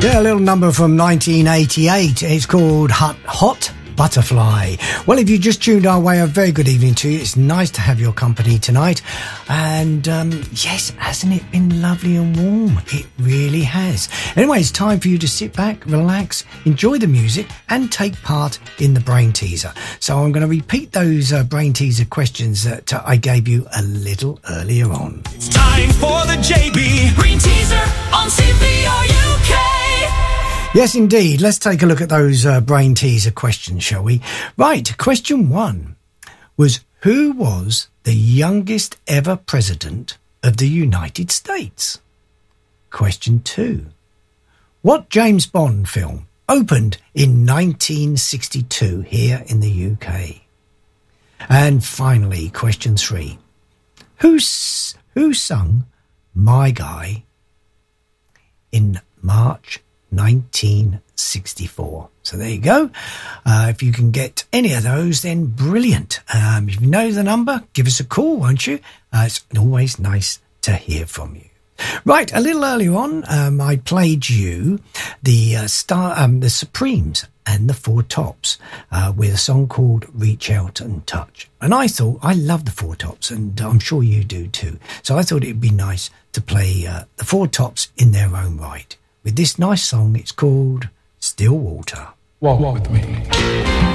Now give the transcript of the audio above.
Yeah, a little number from 1988. It's called Hot Butterfly. Well, if you just tuned our way, a very good evening to you. It's nice to have your company tonight. And yes, hasn't it been lovely and warm? It really has. Anyway, it's time for you to sit back, relax, enjoy the music and take part in the Brain Teaser. So I'm going to repeat those Brain Teaser questions that I gave you a little earlier on. It's time for the JB Brain Teaser on CPR UK. Yes, indeed. Let's take a look at those Brain Teaser questions, shall we? Right, question 1 was, who was the youngest ever president of the United States? Question 2, what James Bond film opened in 1962 here in the UK? And finally, question 3, who sung My Guy in March 1964. So there you go. If you can get any of those, then brilliant. If you know the number, give us a call, won't you? It's always nice to hear from you. Right, a little earlier on, I played you the Supremes and the Four Tops with a song called Reach Out and Touch. And I thought, I love the Four Tops, and I'm sure you do too. So I thought it'd be nice to play the Four Tops in their own right with this nice song. It's called Still Water. Walk with me.